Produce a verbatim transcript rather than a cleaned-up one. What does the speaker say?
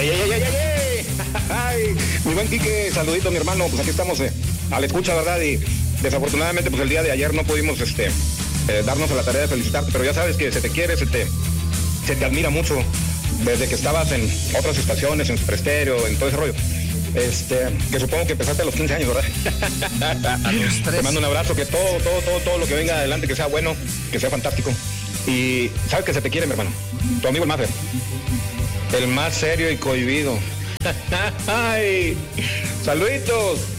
¡Ay, ay, ay, ay, ay! ay mi buen Quique, saludito, mi hermano. Pues aquí estamos eh, a la escucha, ¿verdad? Y desafortunadamente, pues el día de ayer no pudimos este, eh, darnos a la tarea de felicitarte, pero ya sabes que se te quiere, se te, se te admira mucho desde que estabas en otras estaciones, en Super Estéreo, en todo ese rollo. Este, que supongo que empezaste a los quince años, ¿verdad? A los tres. Te mando un abrazo, que todo, todo, todo, todo lo que venga adelante, que sea bueno, que sea fantástico. Y sabes que se te quiere, mi hermano. Tu amigo el Maffer. El más serio y cohibido. ¡Ay! ¡Saluditos!